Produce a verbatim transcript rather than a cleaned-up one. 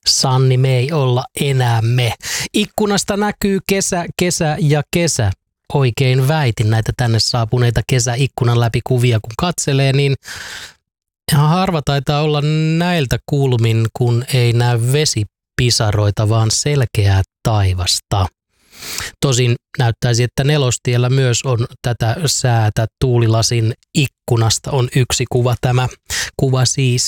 Sanni, me ei olla enää me. Ikkunasta näkyy kesä, kesä ja kesä. Oikein väitin näitä tänne saapuneita kesäikkunan läpi kuvia, kun katselee, niin ihan harva taitaa olla näiltä kulmin, kun ei näy vesipisaroita, vaan selkeää taivasta. Tosin näyttäisi, että Nelostiellä myös on tätä säätä. Tuulilasin ikkunasta on yksi kuva, tämä kuva siis.